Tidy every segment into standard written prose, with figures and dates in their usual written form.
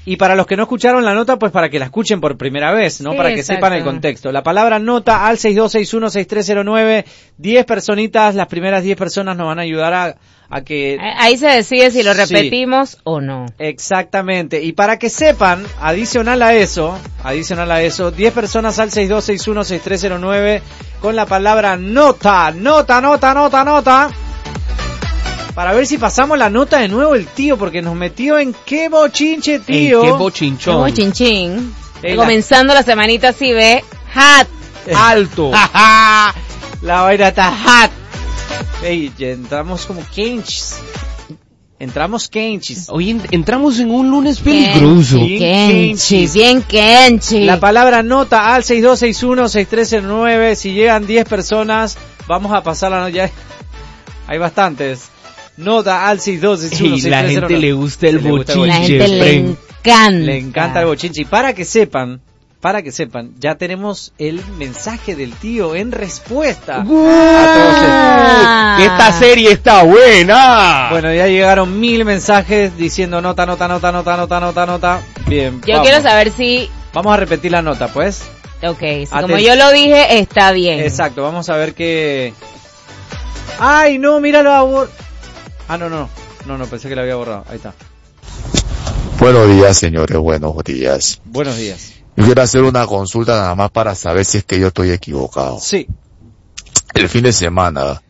Y para los que no escucharon la nota, pues para que la escuchen por primera vez, ¿no? Sí, para que exacto. sepan el contexto. La palabra nota al 62616309. 10 personitas, las primeras 10 personas nos van a ayudar a que... Ahí se decide si lo Sí. repetimos o no. Exactamente. Y para que sepan, adicional a eso, 10 personas al 62616309 con la palabra nota. Para ver si pasamos la nota de nuevo el tío, porque nos metió en qué bochinche, tío. ¿En qué bochinchón? Como chinchín. Ey, Comenzando la semanita así, ve. Hat. Alto. La vaina está hot. Ey, ya entramos como kenchis. Hoy entramos en un lunes peligroso. Kenchis, bien kenchis. La palabra nota al 62616309. Si llegan 10 personas, vamos a pasar la nota. Ya hay bastantes. Nota al 62616309. Y la gente le gusta el bochinche. La gente le Fren. encanta. Le encanta el bochinche. Y para que sepan, ya tenemos el mensaje del tío en respuesta a todos estos. Esta serie está buena. Bueno, ya llegaron 1000 mensajes diciendo nota. Bien. Yo vamos. quiero saber si... Vamos a repetir la nota, pues. Ok, si Aten- como yo lo dije, está bien. Exacto, vamos a ver qué... ¡Ay, no! Míralo a No, pensé que lo había borrado. Ahí está. Buenos días, señores, buenos días. Buenos días. Yo quiero hacer una consulta nada más para saber si es que yo estoy equivocado. Sí. El fin de semana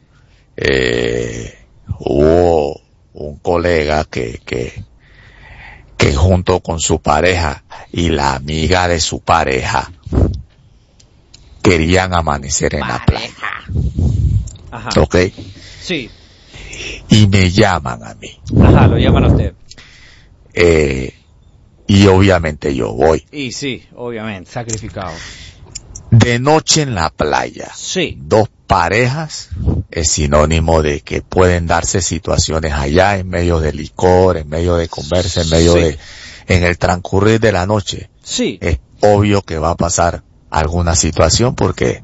hubo un colega que junto con su pareja y la amiga de su pareja querían amanecer en la playa. Ajá. ¿Ok? Sí. Y me llaman a mí. Ajá, lo llaman a usted. Y obviamente yo voy. Y sí, obviamente. Sacrificado. De noche en la playa. Sí. Dos parejas es sinónimo de que pueden darse situaciones allá en medio de licor, en medio de conversa, en el transcurrir de la noche. Sí. Es obvio que va a pasar alguna situación porque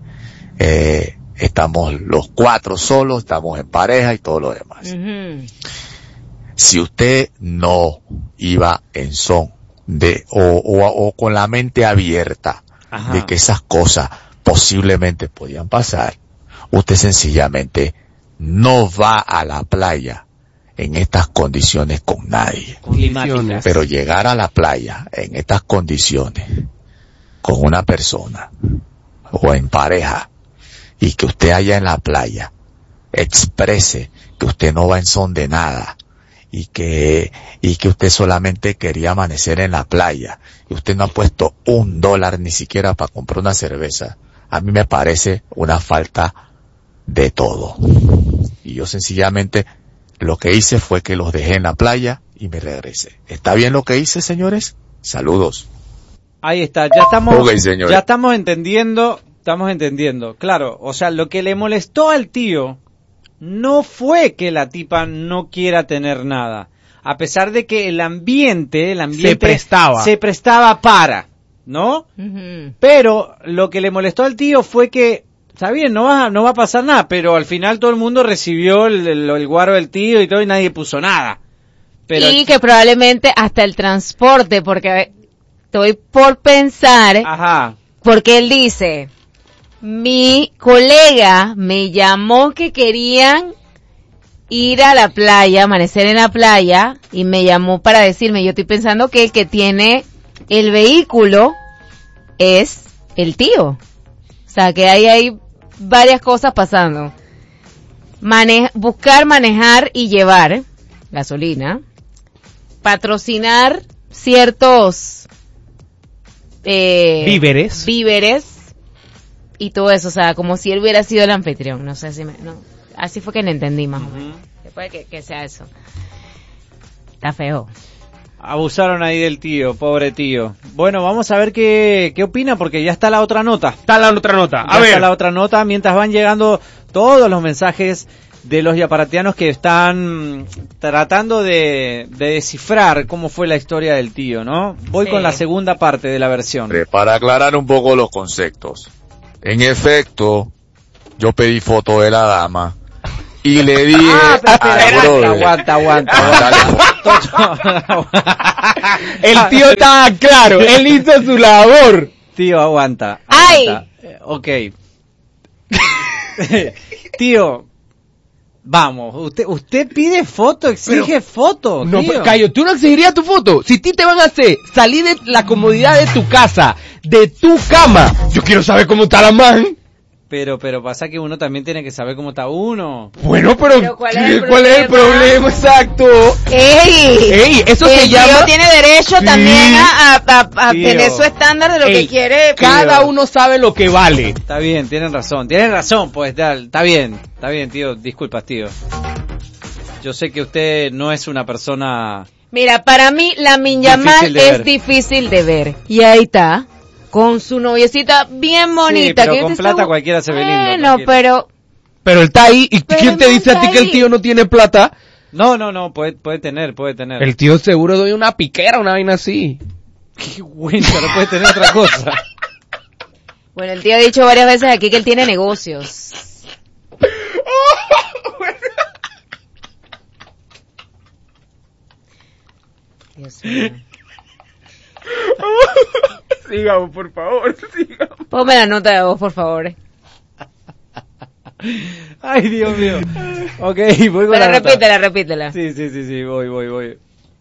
estamos los cuatro solos, estamos en pareja y todo lo demás. Ujú. Si usted no iba en son de o con la mente abierta Ajá. de que esas cosas posiblemente podían pasar, usted sencillamente no va a la playa en estas condiciones con nadie. Climáticas. Pero llegar a la playa en estas condiciones con una persona o en pareja y que usted allá en la playa exprese que usted no va en son de nada y que usted solamente quería amanecer en la playa y usted no ha puesto $1 ni siquiera para comprar una cerveza, a mí me parece una falta de todo. Y yo sencillamente lo que hice fue que los dejé en la playa y me regresé. ¿Está bien lo que hice, señores? Saludos. Ahí está, ya estamos, Ok, señores. ya estamos entendiendo. Claro, o sea, lo que le molestó al tío no fue que la tipa no quiera tener nada, a pesar de que el ambiente se prestaba para, ¿no? Ujú. Pero lo que le molestó al tío fue que, está bien, no va a pasar nada, pero al final todo el mundo recibió el guaro del tío y todo y nadie puso nada. Pero Y que probablemente hasta el transporte, porque estoy por pensar, ajá, porque él dice, mi colega me llamó que querían ir a la playa, amanecer en la playa, y me llamó para decirme, yo estoy pensando que el que tiene el vehículo es el tío. O sea, que ahí hay varias cosas pasando. Buscar, manejar y llevar gasolina. Patrocinar ciertos Víveres. Y todo eso, o sea, como si él hubiera sido el anfitrión. No sé si así fue que le entendí más o menos. Después que sea eso. Está feo. abusaron ahí del tío, pobre tío. Bueno, vamos a ver qué opina, porque ya está la otra nota. Está la otra nota. A Ya ver. está la otra nota, mientras van llegando todos los mensajes de los yaparatianos que están tratando de descifrar cómo fue la historia del tío, ¿no? Voy Sí. con la segunda parte de la versión. Para aclarar un poco los conceptos. En efecto, yo pedí foto de la dama y le dije al brother, Aguanta. mándale foto. El tío estaba claro, él hizo su labor. Tío, aguanta. ¡Ay! Ok. Tío, vamos, usted pide foto, exige foto, No, tío. Cayo, tú no exigirías tu foto. Si a ti te van a hacer salir de la comodidad de tu casa, de tu cama, yo quiero saber cómo está la man. Pero pasa que uno también tiene que saber cómo está uno. Bueno, pero ¿cuál es el ¿cuál es el problema? Exacto. ¡Ey! Eso El se llama... tío tiene derecho Sí. también a Tío. tener su estándar de lo que Ey, quiere. Cada uno sabe lo que vale. Está bien, tienen razón, pues, está bien, tío, disculpas, tío. Yo sé que usted no es una persona... Mira, para mí la Minyamal Difícil de ver. es difícil de ver. Y ahí está, con su noviecita bien bonita. pero que con dice, plata cualquiera se ve lindo, Bueno, tranquilo. pero... Pero él está ahí. ¿Y Pero quién te no dice a está ti que el ahí. tío no tiene plata? No, puede tener. El tío seguro doy una piquera, una vaina así. Qué bueno, no puede tener otra cosa. Bueno, el tío ha dicho varias veces aquí que él tiene negocios. Dios mío. Sigamos, por favor, sigamos. Ponme la nota de voz, por favor. Ay, Dios mío. Ok, voy con Pero la nota. repítela. Sí, voy.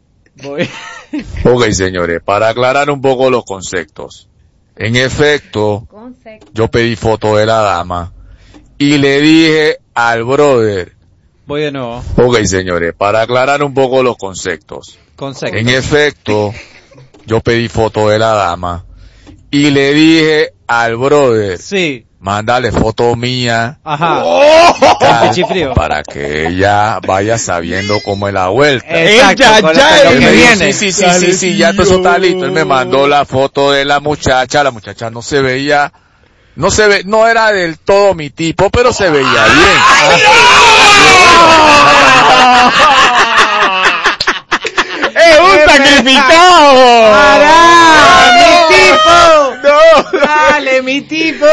Ok, señores, para aclarar un poco los conceptos. En efecto, yo pedí foto de la dama y le dije al brother. Voy de nuevo. Ok, señores, para aclarar un poco los conceptos. Concepto. En efecto, yo pedí foto de la dama y le dije al brother, Sí, mándale foto mía ajá. tal, Pichifrío. para que ella vaya sabiendo cómo es la vuelta. Exacto, Ya, con ya, lo Él que me dijo, viene. sí, ya todo eso está listo. Él me mandó la foto de la muchacha no se veía, no era del todo mi tipo, pero se veía bien. ¡Es un sacrificado! ¡Mi tipo! ¡Dale, mi tipo!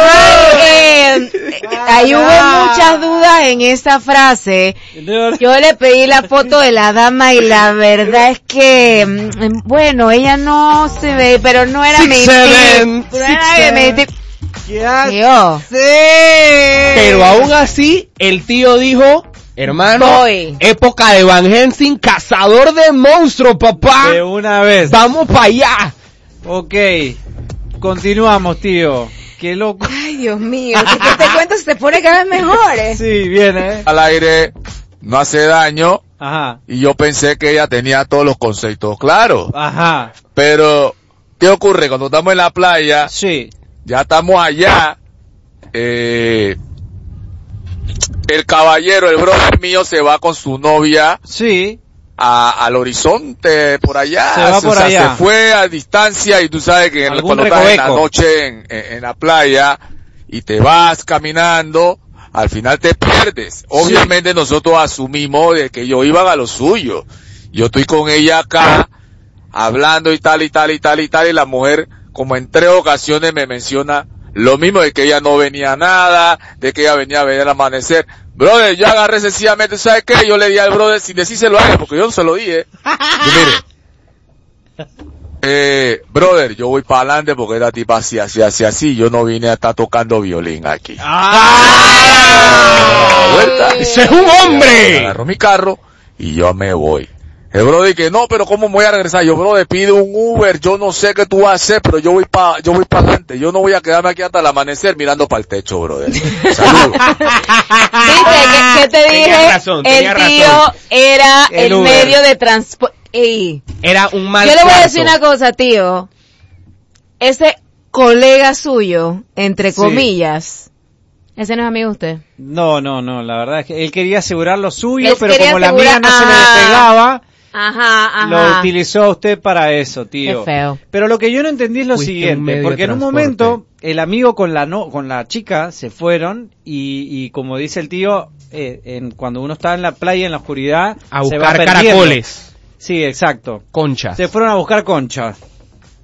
Ahí hubo muchas dudas en esa frase. Yo le pedí la foto de la dama y la verdad es que, bueno, ella no se ve, pero no era mi tipo. No era mi tipo. Tío. Pero aún así, el tío dijo, hermano, Voy. época de Van Helsing, cazador de monstruos, papá. De una vez. Vamos para allá. Ok. Continuamos, tío. Qué loco. Ay, Dios mío, que te cuento se pone cada vez mejor. Sí, viene, Al aire no hace daño Ajá. y yo pensé que ella tenía todos los conceptos claros. Ajá. Pero, ¿qué ocurre? Cuando estamos en la playa, Sí. ya estamos allá, el caballero, el brother mío, se va con su novia Sí. al horizonte por allá. Se va por allá. Se fue a distancia y tú sabes que Algún cuando estás en la recoveco. noche en la playa y te vas caminando, al final te pierdes. Obviamente nosotros asumimos de que ellos iban a lo suyo. Yo estoy con ella acá, hablando y tal, y la mujer como en 3 ocasiones me menciona lo mismo, de que ella no venía a nada, de que ella venía a ver el amanecer. Brother, yo agarré sencillamente, ¿sabes qué? Yo le di al brother sin decírselo a él, porque yo no se lo dije. Y mire, brother, yo voy para adelante porque esta tipa así, yo no vine a estar tocando violín aquí. Vuelta. ¡Ese es un hombre! Agarro mi carro y yo me voy. El brother dice, no, pero ¿cómo voy a regresar? Yo, brother, pide un Uber, yo no sé qué tú vas a hacer, pero yo voy para adelante. Yo no voy a quedarme aquí hasta el amanecer mirando para el techo, brother. Saludos. ¿Viste? ¿Qué te dije? Tenía El tío razón. era El el Uber. medio de transporte. Era un mal Yo le voy a cuarto. decir una cosa, tío. Ese colega suyo, entre Sí. comillas, ese no es amigo de usted. No, la verdad es que él quería asegurar lo suyo, Él pero quería como la amiga no se le asegurar- despegaba, Ajá. lo utilizó a usted para eso, tío. Qué feo. Pero lo que yo no entendí es lo Fuiste un siguiente, medio porque de en un transporte. momento el amigo con la chica se fueron y como dice el tío, cuando uno está en la playa en la oscuridad, A se va buscar perdiendo. caracoles, Sí, exacto. conchas. Se fueron a buscar conchas.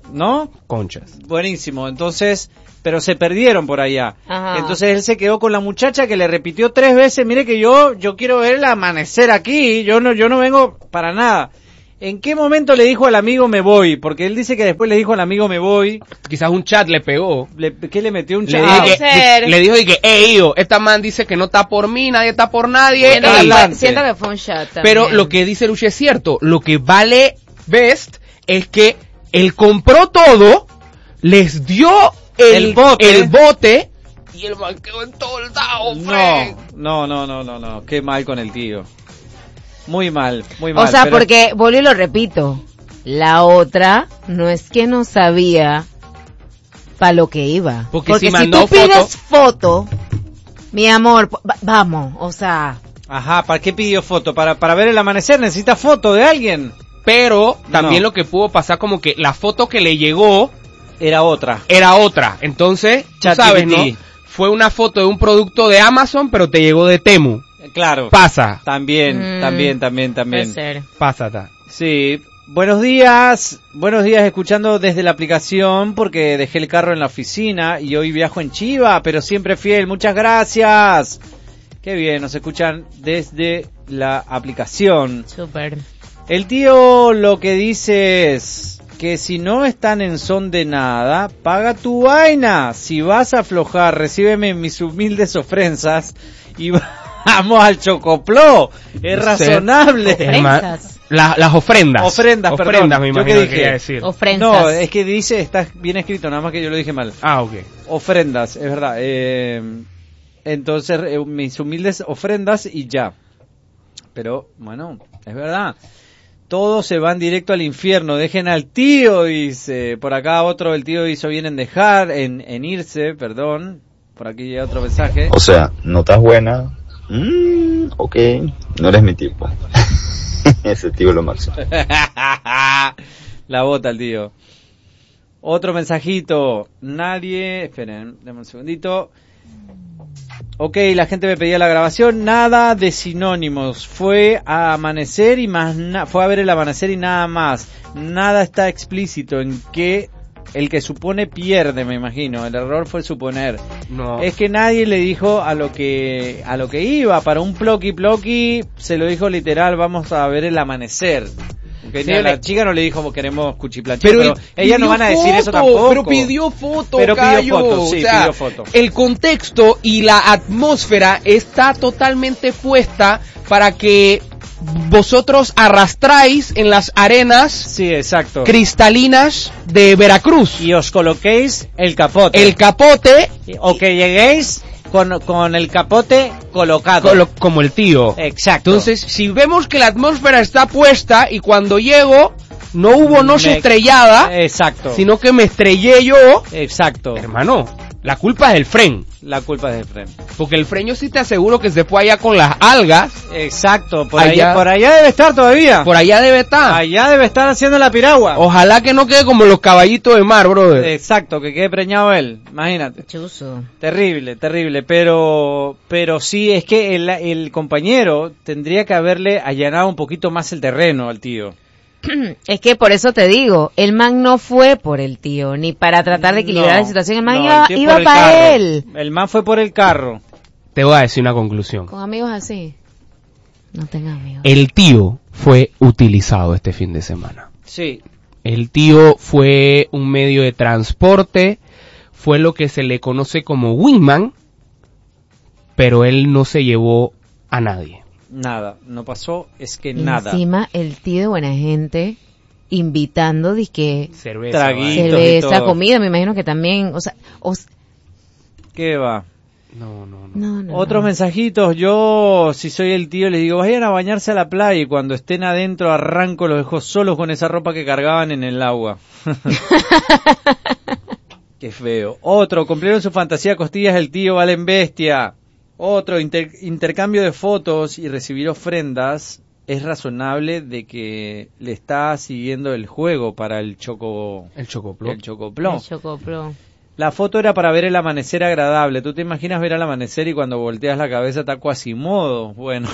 ¿no? Conchas. Buenísimo, entonces, pero se perdieron por allá. Ajá. Entonces él se quedó con la muchacha que le repitió 3 veces, mire que yo quiero ver el amanecer aquí, yo no vengo para nada. ¿En qué momento le dijo al amigo me voy? Porque él dice que después le dijo al amigo me voy. Quizás un chat le pegó. ¿Qué le metió un Le chat? dijo Puede ser. le dijo que, Io, esta man dice que no está por mí, nadie está por nadie. Siento que, adelante. siento que fue un shot también. Pero lo que dice Luchi es cierto. Lo que vale Best es que él compró todo, les dio el bote y el man quedó entoldado, Fred. No, qué mal con el tío. Muy mal. O sea, pero- porque, vuelvo y lo repito, la otra no es que no sabía para lo que iba. Porque si si mandó tú pides foto, mi amor, vamos, o sea, Ajá, ¿para qué pidió foto? ¿Para ver el amanecer? ¿Necesita foto de alguien? Pero también No. lo que pudo pasar como que la foto que le llegó Era otra. era otra. Entonces, tú ChatGPT. sabes, ¿no? Fue una foto de un producto de Amazon, pero te llegó de Temu. Claro. Pasa. También. puede ser. Pásata. Sí. Buenos días escuchando desde la aplicación porque dejé el carro en la oficina y hoy viajo en Chiva, pero siempre fiel. Muchas gracias. Qué bien, nos escuchan desde la aplicación. Súper. El tío lo que dice es que si no están en son de nada, paga tu vaina. Si vas a aflojar, recíbeme mis humildes ofrendas y vamos al Chocoplo. Es razonable. Ofrenzas. Las ofrendas. Ofrendas, perdón. Ofrendas, me ¿Yo imagino qué que dije? quería decir. Ofrenzas. No, es que dice, está bien escrito, nada más que yo lo dije mal. Ah, ok. Ofrendas, es verdad. Entonces, mis humildes ofrendas y ya. Pero, bueno, es verdad. Todos se van directo al infierno. Dejen al tío, dice. Por acá otro, el tío hizo bien en dejar, en irse, perdón. Por aquí llega otro mensaje. O sea, no estás buena. Ok, no eres mi tipo. Ese tío es lo máximo. La bota el tío. Otro mensajito. Nadie... Esperen, denme un segundito. Ok, la gente me pedía la grabación. Nada de sinónimos. Fue a amanecer y más fue a ver el amanecer y nada más. Nada está explícito en que el que supone pierde, me imagino. El error fue suponer. No. Es que nadie le dijo a lo que iba. Para un ploqui se lo dijo literal, vamos a ver el amanecer. Okay, Sí, a la le- chica no le dijo queremos cuchiplanchar, pero pidió ellas no van a decir eso foto, tampoco. Pero pidió foto, Pero pidió Cayo. foto, sí, O sea, pidió foto. El contexto y la atmósfera está totalmente puesta para que vosotros arrastráis en las arenas Sí, exacto. cristalinas de Veracruz. Y os coloquéis el capote. El capote, O que lleguéis con el capote colocado. como el tío. Exacto. Entonces, si vemos que la atmósfera está puesta y cuando llego no hubo noche Me- estrellada, Exacto. sino que me estrellé yo, Exacto. hermano, la culpa es del fren. La culpa es de Fren. Porque el fren yo sí te aseguro que se fue allá con las algas, Exacto. Por Allá- allá debe estar todavía. por allá debe estar. Allá debe estar haciendo la piragua. Ojalá que no quede como los caballitos de mar, brother. Exacto, que quede preñado él. Imagínate. Chuzo. Terrible, pero sí, es que el compañero tendría que haberle allanado un poquito más el terreno al tío. Es que por eso te digo, el man no fue por el tío, ni para tratar de equilibrar No, la situación, el man no, el tío iba por el para carro. él. El man fue por el carro. Te voy a decir una conclusión. Con amigos así, no tenga amigos. El tío fue utilizado este fin de semana. Sí, El tío fue un medio de transporte, fue lo que se le conoce como wingman, pero él no se llevó a nadie. nada, no pasó, es que nada. Encima, el tío de buena gente, invitando, disque Cerveza. Traguito. ¿vale? y cerveza, todo. comida, me imagino que también, o sea, ¿Qué va? No, no, no. no. Otros mensajitos, yo si soy el tío les digo, vayan a bañarse a la playa y cuando estén adentro arranco, los dejo solos con esa ropa que cargaban en el agua. Qué feo. Otro, cumplieron su fantasía costillas el tío Valen Bestia. Otro, intercambio de fotos y recibir ofrendas. Es razonable de que le está siguiendo el juego para el El chocoplo. El Chocoplo. La foto era para ver el amanecer agradable. ¿Tú te imaginas ver el amanecer y cuando volteas la cabeza está Quasimodo? Bueno.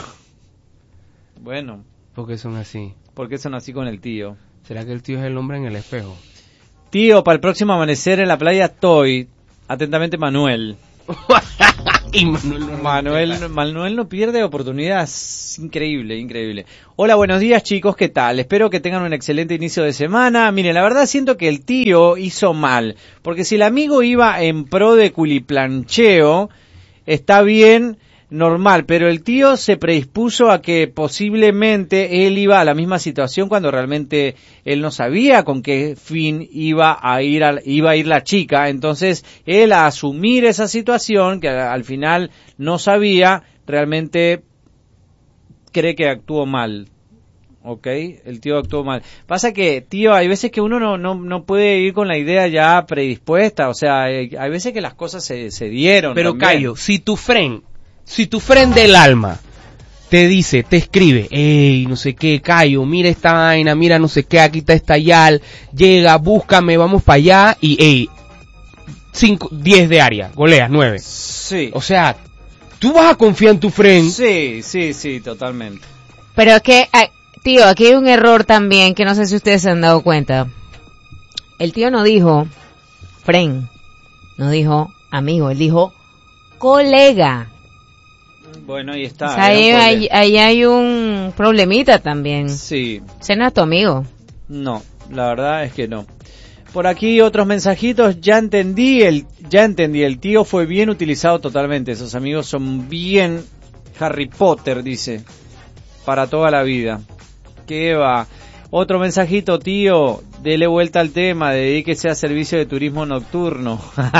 ¿Por ¿Por qué son así? qué son así con el tío? ¿Será que el tío es el hombre en el espejo? Tío, para el próximo amanecer en la playa estoy. Atentamente, Manuel. Y Manuel no pierde oportunidades. Increíble, increíble. Hola, buenos días, chicos, ¿qué tal? Espero que tengan un excelente inicio de semana. Miren, la verdad siento que el tío hizo mal, porque si el amigo iba en pro de culiplancheo, está bien, normal, pero el tío se predispuso a que posiblemente él iba a la misma situación cuando realmente él no sabía con qué fin iba a ir la chica. Entonces él, a asumir esa situación que al final no sabía, realmente cree que actuó mal. ¿Ok? El tío actuó mal. Pasa que, tío, hay veces que uno no puede ir con la idea ya predispuesta. O sea, hay veces que las cosas se dieron. Pero también. Cayo, si tu friend del alma te dice, te escribe, ey, no sé qué, Cayo, mira esta vaina, mira no sé qué, aquí está esta yal, llega, búscame, vamos para allá, y ey, 10 de área, goleas, 9. Sí. O sea, tú vas a confiar en tu friend. Sí, totalmente. Pero es que, tío, aquí hay un error también que no sé si ustedes se han dado cuenta. El tío no dijo friend, no dijo amigo, él dijo colega. Bueno, ahí está. O sea, ahí hay un problemita también. Sí. ¿Ese no es tu amigo? No, la verdad es que no. Por aquí otros mensajitos, ya entendí, el tío fue bien utilizado totalmente, esos amigos son bien Harry Potter, dice, para toda la vida. ¿Qué va? Otro mensajito, tío, dele vuelta al tema, dedíquese a servicio de turismo nocturno.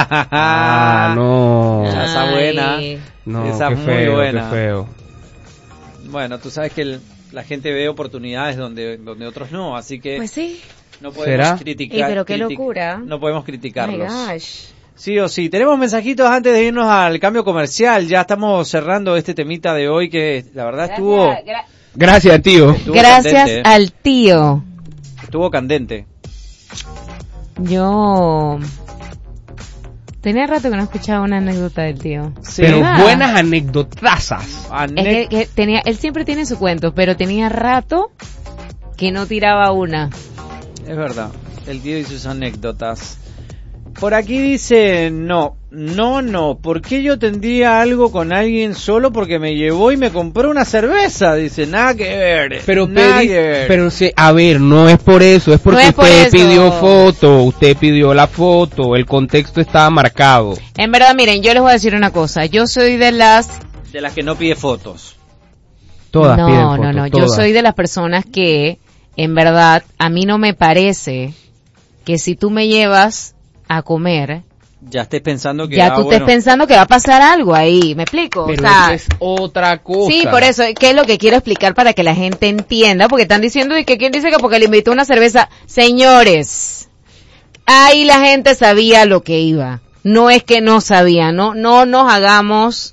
No. Esa buena. No, esa qué muy feo, buena. qué feo. Bueno, tú sabes que la gente ve oportunidades donde otros no, así que Pues sí. no podemos ¿Será? criticar. Pero qué locura. No podemos criticarlos. Oh my gosh. Sí o sí. Tenemos mensajitos antes de irnos al cambio comercial. Ya estamos cerrando este temita de hoy que la verdad estuvo Gracias, tío. Gracias candente, al tío. Estuvo candente. Yo tenía rato que no escuchaba una anécdota del tío. Sí. Pero ¿verdad? buenas anécdotazas. Es que él siempre tiene su cuento, pero tenía rato que no tiraba una. Es verdad. El tío y sus anécdotas. Por aquí dice, no, ¿por qué yo tendría algo con alguien solo porque me llevó y me compró una cerveza? Dice, nada que ver. Pero nada que ver. pero a ver, no es por eso, es porque No es por usted eso. pidió foto, usted pidió la foto, el contexto estaba marcado. En verdad, miren, yo les voy a decir una cosa. Yo soy de las... De las que no pide fotos. Todas piden No, fotos, no. Yo todas. soy de las personas que, en verdad, a mí no me parece que si tú me llevas a comer, Ya estés pensando que... ya tú estés pensando que va a pasar algo ahí, ¿me explico? Pero o sea, eso es otra cosa. sí, por eso, ¿qué es lo que quiero explicar para que la gente entienda? Porque están diciendo, ¿y que quién dice que porque le invitó una cerveza? Señores, ahí la gente sabía lo que iba. No es que no sabía, no nos hagamos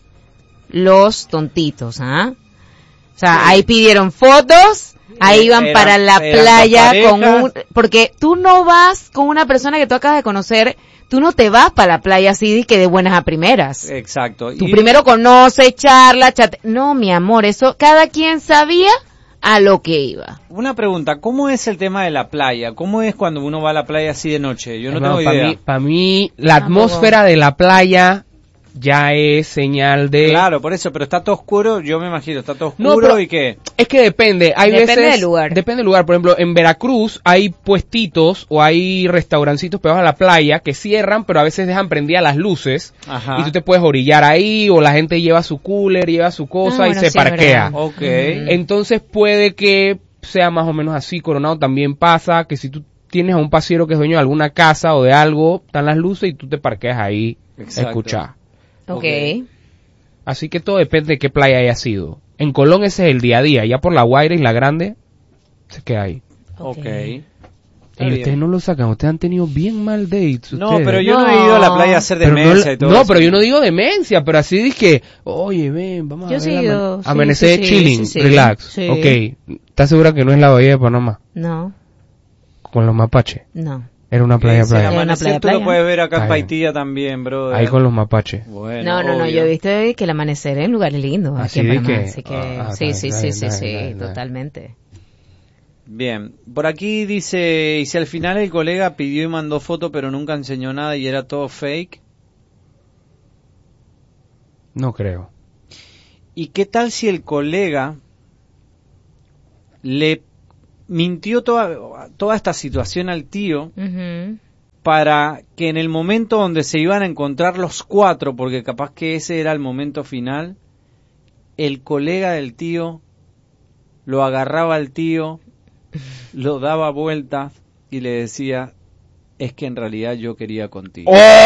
los tontitos, ¿ah? O sea, Sí. ahí pidieron fotos, ahí iban para la playa con porque tú no vas con una persona que tú acabas de conocer, tú no te vas para la playa así que de buenas a primeras. Exacto. Tú primero conoces, charla, no, mi amor, eso cada quien sabía a lo que iba. Una pregunta, ¿cómo es el tema de la playa? ¿Cómo es cuando uno va a la playa así de noche? Yo no tengo idea. Para mí, la atmósfera de la playa ya es señal de... Claro, por eso, pero está todo oscuro, yo me imagino, está todo oscuro No, pero y qué. Es que depende, hay Depende veces... del lugar. Depende del lugar, por ejemplo, en Veracruz hay puestitos o hay restaurancitos pegados a la playa que cierran, pero a veces dejan prendidas las luces. Ajá. Y tú te puedes orillar ahí, o la gente lleva su cooler, lleva su cosa y bueno, se sí, es parquea. verdad. Ok. Entonces puede que sea más o menos así. Coronado también pasa que si tú tienes a un pasiero que es dueño de alguna casa o de algo, están las luces y tú te parqueas ahí a Exacto. escuchar. Ok. Así que todo depende de qué playa haya sido. En Colón ese es el día a día, ya por La Guaira y La Grande se queda ahí. Ok. Y ustedes no lo sacan, ustedes han tenido bien mal dates. No, ustedes. pero yo no he ido a la playa a hacer Pero demencia y todo no, eso. pero yo no digo demencia, pero así dije, oye, ven, vamos Yo a sí ver he ido, sí, amanecer sí, chilling, sí, relax. sí. Ok, ¿estás segura que no es la bahía de Panamá? No, Con los mapaches. no. Era una playa, Ese playa. amanecer Una tú lo playa. puedes ver acá en Ahí. Paitilla también, brother. Ahí con los mapaches. Bueno, No, obvio. yo he visto que el amanecer es en lugares lindos aquí Así en de Panamá, que- así que ah, sí, está sí, bien, sí, está sí, bien, está bien. totalmente. Bien, por aquí dice, y si al final el colega pidió y mandó foto pero nunca enseñó nada y era todo fake. No creo. ¿Y qué tal si el colega le mintió toda esta situación al tío Ujú. para que en el momento donde se iban a encontrar los cuatro, porque capaz que ese era el momento final, el colega del tío lo agarraba al tío, lo daba vueltas y le decía, es que en realidad yo quería contigo?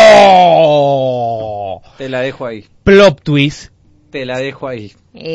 ¡Oh! Te la dejo ahí, Plot twist. te la dejo ahí.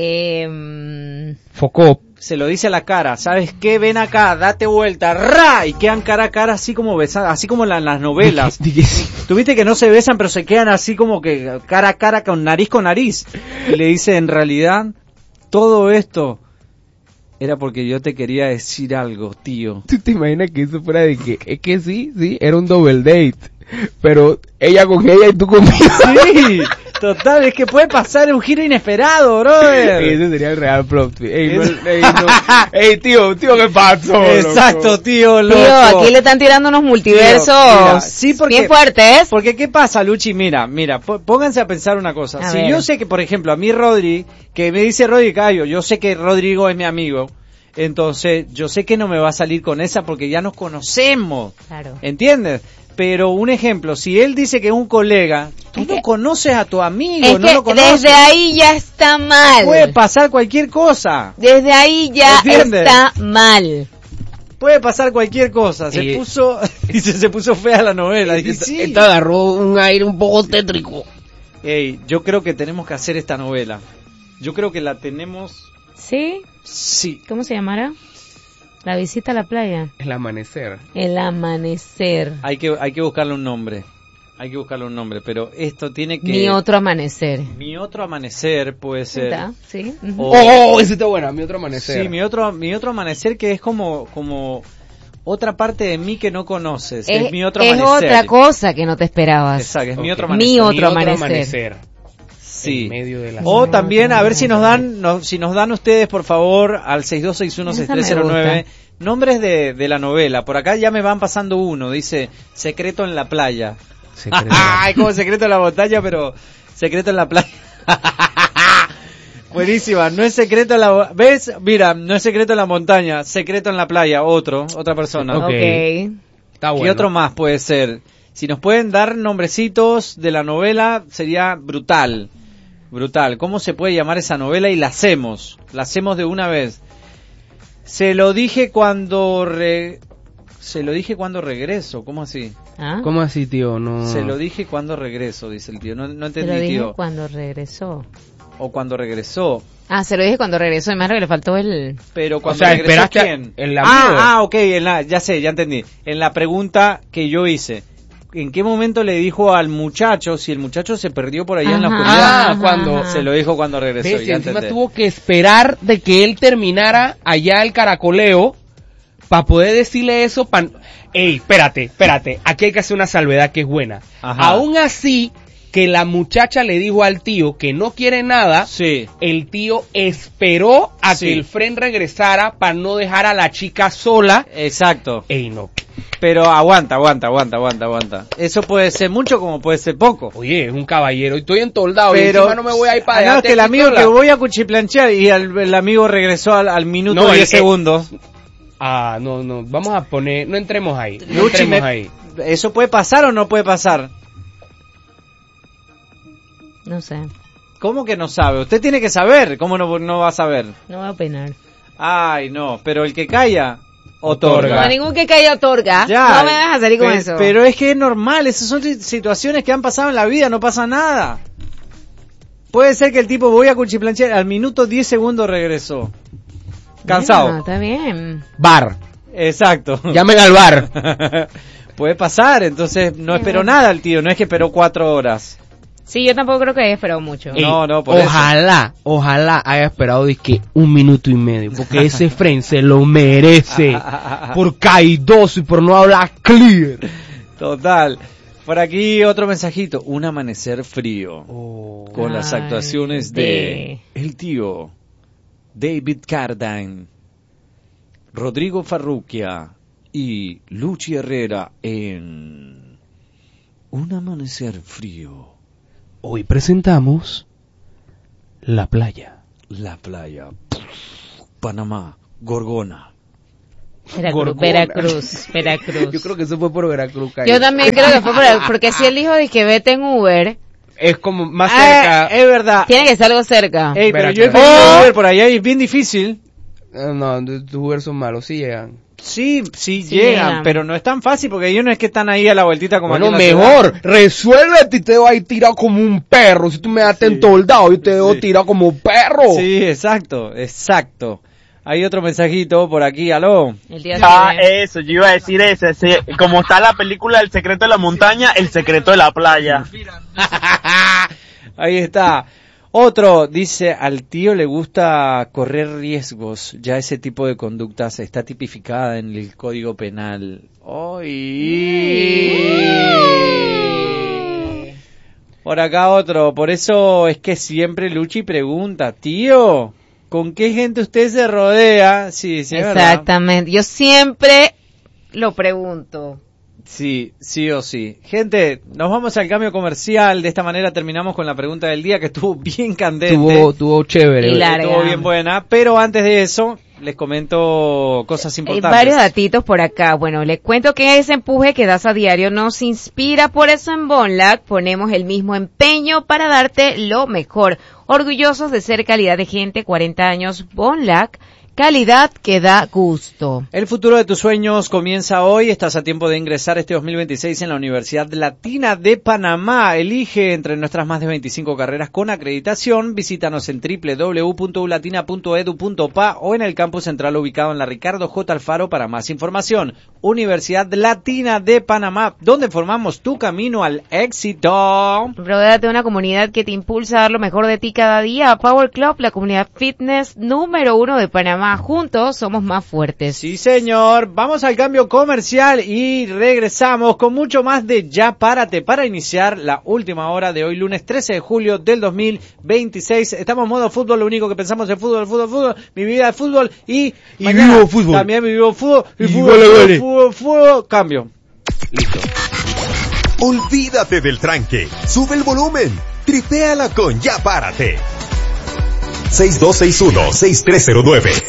Focó. Se lo dice a la cara, ¿sabes qué? Ven acá, date vuelta, ¡ra! Y quedan cara a cara así como besadas, así como en las novelas. Tuviste que no se besan, pero se quedan así como que cara a cara, con nariz. Y le dice, en realidad, todo esto era porque yo te quería decir algo, tío. ¿Tú te imaginas que eso fuera de que, es que sí, era un double date, pero ella con ella y tú conmigo? Sí, total, es que puede pasar un giro inesperado, brother. Ese sería el real plot twist. Ey, tío, ¿qué pasó? Exacto, loco? tío, loco. Tío, aquí le están tirando unos multiversos Mira, sí, porque, bien fuertes. Porque, ¿qué pasa, Luchi? Mira, pónganse a pensar una cosa. A Si ver. yo sé que, por ejemplo, a mí Rodri, que me dice Rodri Cayo, yo sé que Rodrigo es mi amigo, entonces yo sé que no me va a salir con esa porque ya nos conocemos. Claro. ¿Entiendes? Pero un ejemplo, si él dice que es un colega, tú Es no que- conoces a tu amigo, Es no que lo conoces. desde ahí ya está mal. Puede pasar cualquier cosa. Desde ahí ya ¿Entiendes? está mal. Puede pasar cualquier cosa. Y- Se puso fea la novela. Dije, sí. Esta agarró un aire un poco tétrico. Ey, yo creo que tenemos que hacer esta novela. Yo creo que la tenemos. ¿Sí? Sí. ¿Cómo se llamará? La visita a la playa. El amanecer. El amanecer. Hay que buscarle un nombre. Pero esto tiene que. Mi otro amanecer. Mi otro amanecer puede ser. ¿Verdad? Sí. Ujú. O- Oh, esa está buena, mi otro amanecer. Sí, mi otro amanecer que es como otra parte de mí que no conoces. Es mi otro es amanecer. otra cosa que no te esperabas. Exacto, es mi Ok. otro Mi amanecer. otro amanecer. Sí. En medio de la O semana. también, a ver si nos dan ustedes, por favor, al 6261-6309, Esa me nombres de la novela. Por acá ya me van pasando uno, dice Secreto en la playa. Secreto. Ay, como Secreto en la montaña, pero Secreto en la playa. Buenísima, no es secreto en la... ¿Ves? Mira, no es secreto en la montaña, secreto en la playa, otra persona. Ok. Ok. Está bueno. ¿Qué otro más puede ser? Si nos pueden dar nombrecitos de la novela, sería brutal. Brutal. ¿Cómo se puede llamar esa novela? Y la hacemos de una vez. Se lo dije cuando regreso. ¿Cómo así? ¿Ah? ¿Cómo así, tío? No. Se lo dije cuando regreso, dice el tío. No Se lo entendí, dije tío. cuando regresó. O cuando regresó. Ah, se lo dije cuando regresó. Y más le faltó el... Pero cuando O sea, regresó, esperaste a- ¿quién? el amigo. Ok, ya sé, ya entendí. En la pregunta que yo hice. ¿En qué momento le dijo al muchacho si el muchacho se perdió por allá en la Ajá. oscuridad? Ah, cuando Ajá. Se lo dijo cuando regresó. ¿Ves? Y Ya encima entendí. tuvo que esperar de que él terminara allá el caracoleo para poder decirle eso. Ey, espérate. Aquí hay que hacer una salvedad que es buena. Ajá. Aún así, que la muchacha le dijo al tío que no quiere nada, Sí. el tío esperó a Sí. que el friend regresara para no dejar a la chica sola. Exacto. Ey, no. Pero aguanta. Eso puede ser mucho como puede ser poco. Oye, es un caballero. Y estoy entoldado. Y Pero encima no me voy a ir para no, allá. es que el amigo que voy a cuchiplanchear y el amigo regresó al minuto No, 10 segundos. Ah, no. Vamos a poner... No entremos ahí. No Luchi, entremos ahí. ¿Eso puede pasar o no puede pasar? No sé. ¿Cómo que no sabe? Usted tiene que saber. ¿Cómo no va a saber? No voy a opinar. Ay, no. Pero el que calla, Otorga. otorga. No, ningún que caiga otorga. Ya, No me vas a salir con pe- eso. Pero es que es normal, esas son situaciones que han pasado en la vida, no pasa nada. Puede ser que el tipo voy a cuchiplanchear, al minuto 10 segundos regresó. Cansado. Bueno, está bien. Bar. Exacto. Llamen al bar. Puede pasar, entonces no esperó nada el tío, no es que esperó 4 horas. Sí, yo tampoco creo que haya esperado mucho. No, por eso. Ojalá haya esperado que 1 minuto y medio, porque ese friend se lo merece por caidoso y por no hablar clear. Total. Por aquí otro mensajito, un amanecer frío. Con las Ay, actuaciones de el tío David Carradine. Rodrigo Farruquia y Luchi Herrera en Un Amanecer Frío. Hoy presentamos La Playa. La playa. Panamá. Gorgona. Veracruz. Yo creo que eso fue por Veracruz. Yo también creo que fue por Veracruz, porque si él dijo de que vete en Uber, es como más cerca. Es verdad. tiene que ser algo cerca. Ey, pero Veracruz. yo he pedido Uber por allá y es bien difícil. No, tus Uber son malos, sí llegan. Sí, Sí llegan, llegan. pero no es tan fácil porque ellos no es que están ahí a la vueltita como Bueno, aquí en la mejor, ciudad. resuélvete y te voy a ir tirado como un perro. Si tú me das entoldado, yo te dejo tirado como un perro. Sí, exacto. Hay otro mensajito por aquí, aló. El día Eso, yo iba a decir ese, como está la película El secreto de la montaña, El secreto de la playa. Ahí está. Otro dice, al tío le gusta correr riesgos. Ya ese tipo de conductas está tipificada en el Código Penal. ¡Ay! Por acá otro. Por eso es que siempre Luchi pregunta, tío, ¿con qué gente usted se rodea? Sí, es verdad. Exactamente. Yo siempre lo pregunto. Sí, sí o sí. Gente, nos vamos al cambio comercial. De esta manera terminamos con la pregunta del día que estuvo bien candente. Tuvo chévere. Y larga. Estuvo bien buena. Pero antes de eso, les comento cosas Hay importantes. varios datitos por acá. Bueno, les cuento que ese empuje que das a diario nos inspira. Por eso en Bonlac ponemos el mismo empeño para darte lo mejor. Orgullosos de ser calidad de gente, 40 años Bonlac. Calidad que da gusto. El futuro de tus sueños comienza hoy. Estás a tiempo de ingresar este 2026 en la Universidad Latina de Panamá. Elige entre nuestras más de 25 carreras con acreditación. Visítanos en www.ulatina.edu.pa o en el campus central ubicado en la Ricardo J. Alfaro para más información. Universidad Latina de Panamá, donde formamos tu camino al éxito. Rodéate de una comunidad que te impulsa a dar lo mejor de ti cada día. Power Club, la comunidad fitness número 1 de Panamá. Juntos somos más fuertes. Sí, señor. Vamos al cambio comercial y regresamos con mucho más de Ya Párate para iniciar la última hora de hoy, lunes 13 de julio del 2026. Estamos en modo fútbol, lo único que pensamos es fútbol. Mi vida es fútbol y mañana vivo fútbol. También vivo fútbol y vale. fútbol. Cambio. Listo. Olvídate del tranque. Sube el volumen. Tripéala con Ya Párate. 6261-6309.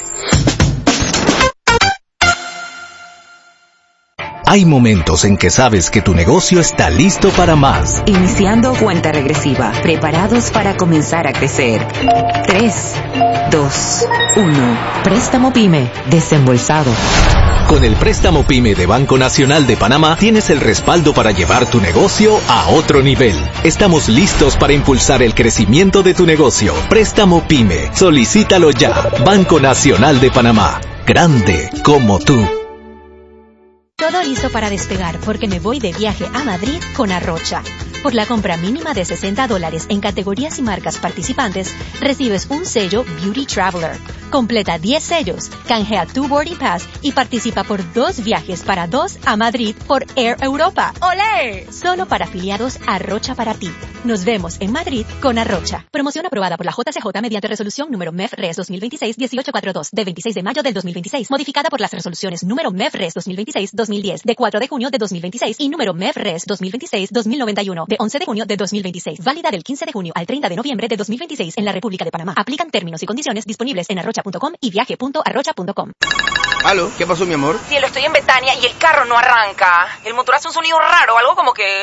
Hay momentos en que sabes que tu negocio está listo para más. Iniciando cuenta regresiva, preparados para comenzar a crecer. 3, 2, 1. Préstamo PYME, desembolsado. Con el préstamo PYME de Banco Nacional de Panamá tienes el respaldo para llevar tu negocio a otro nivel. Estamos listos para impulsar el crecimiento de tu negocio. Préstamo PYME. Solicítalo ya. Banco Nacional de Panamá. Grande como tú. Todo listo para despegar porque me voy de viaje a Madrid con Arrocha. Por la compra mínima de $60 en categorías y marcas participantes, recibes un sello Beauty Traveler. Completa 10 sellos, canjea tu boarding pass y participa por 2 viajes para 2 a Madrid por Air Europa. ¡Olé! Solo para afiliados Arrocha para ti. Nos vemos en Madrid con Arrocha. Promoción aprobada por la JCJ mediante resolución número MEF-RES 2026-1842 de 26 de mayo del 2026, modificada por las resoluciones número MEF-RES 2026-2010 de 4 de junio de 2026 y número MEF-RES 2026-2091 de 11 de junio de 2026. Válida del 15 de junio al 30 de noviembre de 2026 en la República de Panamá. Aplican términos y condiciones disponibles en arrocha.com y viaje.arrocha.com. ¿Aló? ¿Qué pasó, mi amor? Cielo, estoy en Betania y el carro no arranca. El motor hace un sonido raro, algo como que...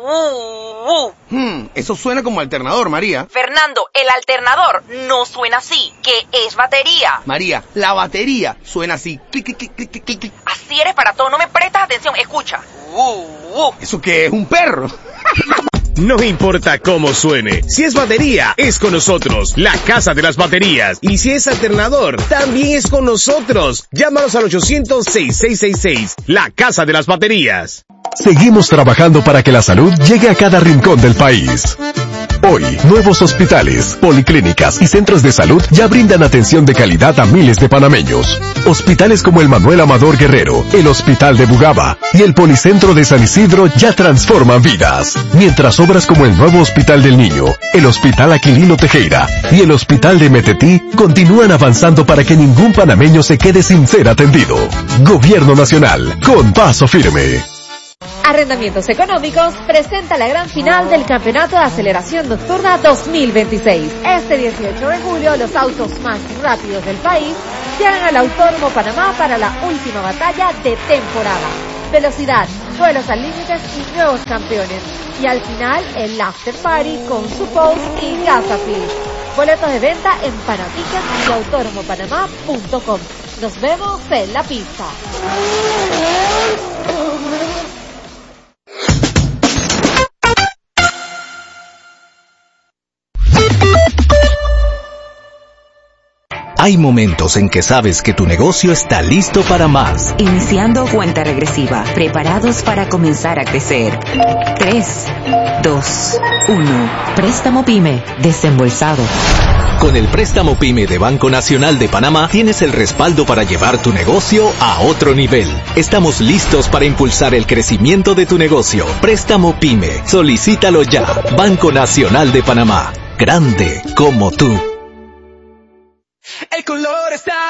Eso suena como alternador, María. Fernando, el alternador no suena así, que es batería. María, la batería suena así. Clic, clic, clic, clic, clic, clic. Así eres para todo, no me prestas atención, escucha. ¿Eso qué es? ¿Un perro? No importa cómo suene, si es batería, es con nosotros, la Casa de las Baterías. Y si es alternador, también es con nosotros. Llámanos al 800-6666, la Casa de las Baterías. Seguimos trabajando para que la salud llegue a cada rincón del país. Hoy, nuevos hospitales, policlínicas y centros de salud ya brindan atención de calidad a miles de panameños. Hospitales como el Manuel Amador Guerrero, el Hospital de Bugaba y el Policentro de San Isidro ya transforman vidas. Mientras obras como el nuevo Hospital del Niño, el Hospital Aquilino Tejera y el Hospital de Metetí continúan avanzando para que ningún panameño se quede sin ser atendido. Gobierno Nacional, con paso firme. Arrendamientos Económicos presenta la gran final del Campeonato de Aceleración Nocturna 2026. Este 18 de julio, los autos más rápidos del país llegan al Autódromo Panamá para la última batalla de temporada. Velocidad, vuelos al límites y nuevos campeones. Y al final, el After Party con su post y Gasafil. Boletos de venta en Panatickets y autódromopanamá.com. Nos vemos en la pista. Hay momentos en que sabes que tu negocio está listo para más. Iniciando cuenta regresiva, preparados para comenzar a crecer. 3, 2, 1. Préstamo PYME, desembolsado. Con el préstamo PYME de Banco Nacional de Panamá tienes el respaldo para llevar tu negocio a otro nivel. Estamos listos para impulsar el crecimiento de tu negocio. Préstamo PYME. Solicítalo ya. Banco Nacional de Panamá. Grande como tú. El color está